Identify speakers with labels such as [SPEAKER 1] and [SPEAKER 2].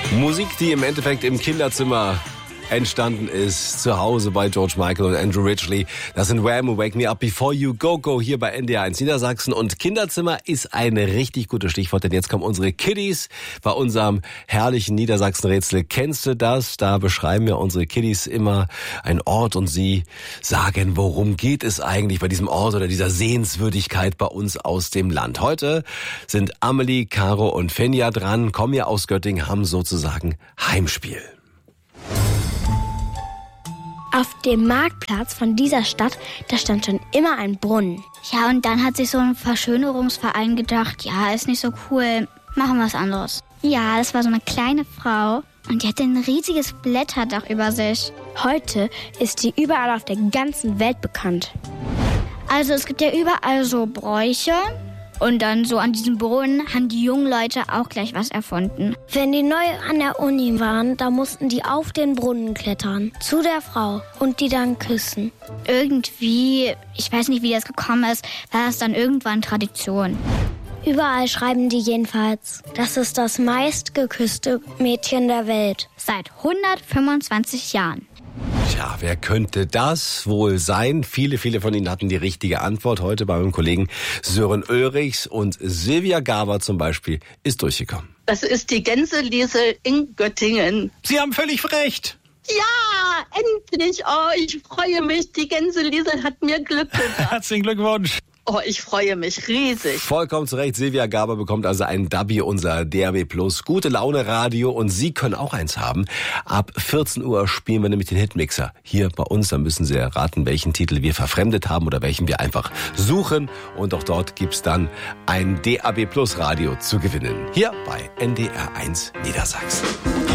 [SPEAKER 1] Musik, die im Endeffekt im Kinderzimmer entstanden ist, zu Hause bei George Michael und Andrew Ridgeley. Das sind Wham! Wake Me Up Before You Go Go hier bei NDR 1 Niedersachsen. Und Kinderzimmer ist ein richtig gutes Stichwort, denn jetzt kommen unsere Kiddies bei unserem herrlichen Niedersachsen-Rätsel. Kennst du das? Da beschreiben wir unsere Kiddies immer einen Ort und sie sagen, worum geht es eigentlich bei diesem Ort oder dieser Sehenswürdigkeit bei uns aus dem Land. Heute sind Amelie, Caro und Fenja dran, kommen ja aus Göttingen, haben sozusagen Heimspiel.
[SPEAKER 2] Auf dem Marktplatz von dieser Stadt, da stand schon immer ein Brunnen.
[SPEAKER 3] Ja, und dann hat sich so ein Verschönerungsverein gedacht, ja, ist nicht so cool, machen wir was anderes. Ja, das war so eine kleine Frau und die hatte ein riesiges Blätterdach über sich.
[SPEAKER 2] Heute ist sie überall auf der ganzen Welt bekannt.
[SPEAKER 3] Also es gibt ja überall so Bräuche. Und dann so an diesem Brunnen haben die jungen Leute auch gleich was erfunden.
[SPEAKER 2] Wenn die neu an der Uni waren, da mussten die auf den Brunnen klettern, zu der Frau und die dann küssen.
[SPEAKER 3] Irgendwie, ich weiß nicht, wie das gekommen ist, war das dann irgendwann Tradition.
[SPEAKER 2] Überall schreiben die jedenfalls, das ist das meistgeküsste Mädchen der Welt.
[SPEAKER 3] Seit 125 Jahren.
[SPEAKER 1] Tja, wer könnte das wohl sein? Viele von Ihnen hatten die richtige Antwort heute bei meinem Kollegen Sören Ulrichs und Silvia Gaber zum Beispiel ist durchgekommen.
[SPEAKER 4] Das ist die Gänseliesel in Göttingen.
[SPEAKER 5] Sie haben völlig recht.
[SPEAKER 4] Ja, endlich. Oh, ich freue mich. Die Gänseliesel hat mir Glück gebracht.
[SPEAKER 5] Herzlichen Glückwunsch.
[SPEAKER 4] Oh, ich freue mich riesig.
[SPEAKER 1] Vollkommen zu Recht. Silvia Gaber bekommt also einen Dubby, unser DRB Plus. Gute Laune Radio und Sie können auch eins haben. Ab 14 Uhr spielen wir nämlich den Hitmixer hier bei uns. Da müssen Sie erraten, welchen Titel wir verfremdet haben oder welchen wir einfach suchen. Und auch dort gibt's dann ein DAB Plus Radio zu gewinnen. Hier bei NDR 1 Niedersachsen.